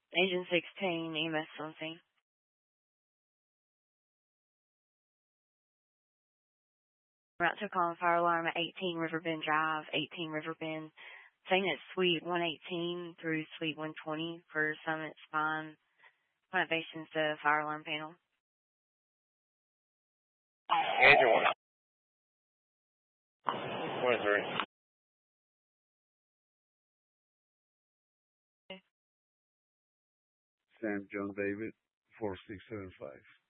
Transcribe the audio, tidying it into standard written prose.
Agent 16, EMS something. Route to call fire alarm at 18 Riverbend Drive, 18 Riverbend. Saying it's Suite 118 through Suite 120 for Summit Spine Renovations to fire alarm panel. Agent 123. Sam John David, 4675.